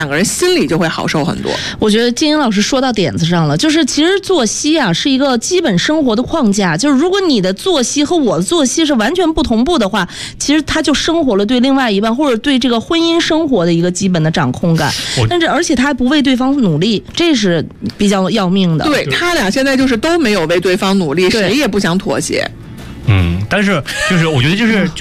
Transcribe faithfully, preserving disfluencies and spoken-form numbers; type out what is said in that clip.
两个人心里就会好受很多。 我觉得金英老师说到点子上了，就是其实作息啊是一个基本生活的框架，就是如果你的作息和我的作息是完全不同步的话，其实他就生活了对另外一半或者对这个婚姻生活的一个基本的掌控感，但是而且他还不为对方努力，这是比较要命的。 对，他俩现在就是都没有为对方努力，谁也不想妥协。 嗯，但是就是我觉得就是。